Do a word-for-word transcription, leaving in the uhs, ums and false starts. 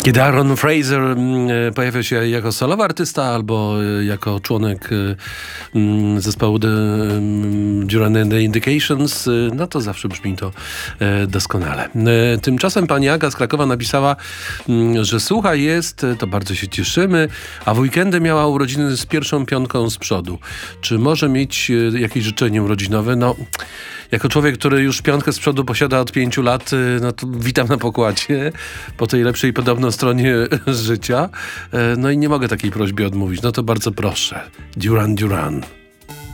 Kiedy Aaron Fraser mm, pojawia się jako solowy artysta albo y, jako członek y, y, zespołu The y, Duran and the Indications, y, no to zawsze brzmi to y, doskonale. Y, tymczasem pani Aga z Krakowa napisała, y, że słucha jest, to bardzo się cieszymy, a w weekendy miała urodziny z pierwszą piątką z przodu. Czy może mieć y, jakieś życzenie urodzinowe? No, jako człowiek, który już piątkę z przodu posiada od pięciu lat, y, no to witam na pokładzie po tej lepszej podobno stronie życia. No i nie mogę takiej prośbie odmówić. No to bardzo proszę. Duran Duran.